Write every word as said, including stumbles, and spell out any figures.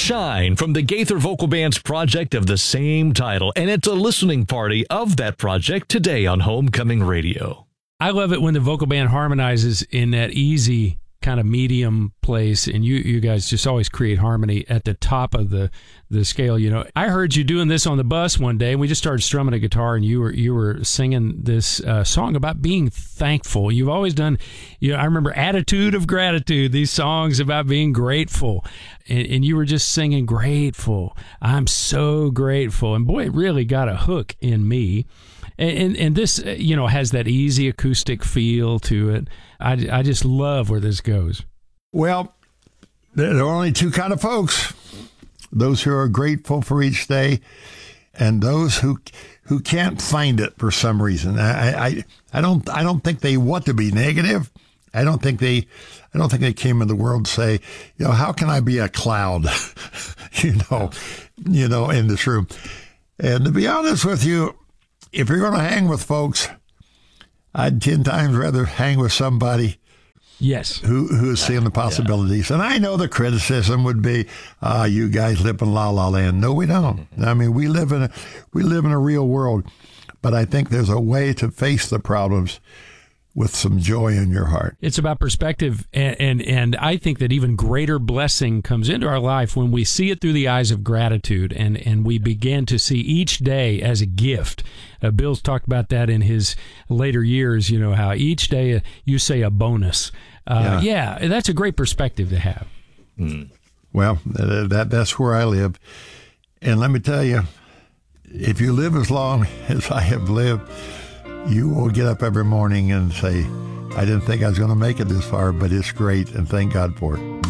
Shine from the Gaither Vocal Band's project of the same title, and it's a listening party of that project today on Homecoming Radio. I love it when the vocal band harmonizes in that easy kind of medium place, and you you guys just always create harmony at the top of the the scale. You know, I heard you doing this on the bus one day, and we just started strumming a guitar, and you were you were singing this uh, song about being thankful. You've always done, you know, I remember Attitude of Gratitude, these songs about being grateful, and, and you were just singing grateful. I'm so grateful, and boy, it really got a hook in me. And, and and this, you know, has that easy acoustic feel to it. I, I just love where this goes. Well, there are only two kind of folks: those who are grateful for each day, and those who who can't find it for some reason. I I, I don't I don't think they want to be negative. I don't think they I don't think they came in the world to say, you know, how can I be a cloud, you know, you know, in this room. And to be honest with you, if you're going to hang with folks, I'd ten times rather hang with somebody yes, who who is seeing the possibilities. Yeah. And I know the criticism would be, ah, you guys live in la la land. No, we don't. I mean, we live in a we live in a real world. But I think there's a way to face the problems with some joy in your heart. It's about perspective, and, and and I think that even greater blessing comes into our life when we see it through the eyes of gratitude, and, and we begin to see each day as a gift. Uh, Bill's talked about that in his later years, you know, how each day uh, you say a bonus. Uh, yeah. yeah, that's a great perspective to have. Mm. Well, uh, that that's where I live. And let me tell you, if you live as long as I have lived, you will get up every morning and say, I didn't think I was going to make it this far, but it's great, and thank God for it.